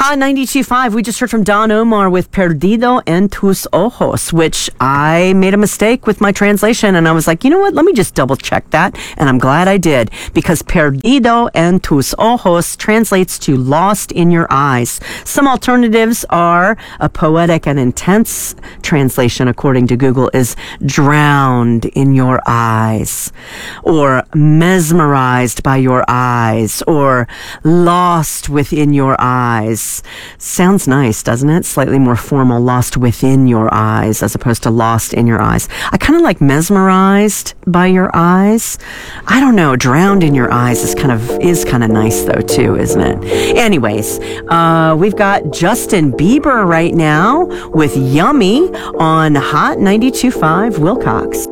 Hot 92.5, we just heard from Don Omar with Perdido en tus ojos, which I made a mistake with my translation, and I was like, you know what, let me just double check that, and I'm glad I did, because Perdido en tus ojos translates to lost in your eyes. Some alternatives are a poetic and intense translation, according to Google, is drowned in your eyes, or mesmerized by your eyes, or lost within your eyes. Sounds nice, doesn't it? Slightly more formal, lost within your eyes as opposed to lost in your eyes. I kind of like mesmerized by your eyes. I don't know, drowned in your eyes is kind of nice though too, isn't it? Anyways, we've got Justin Bieber right now with Yummy on Hot 92.5 Wilcox.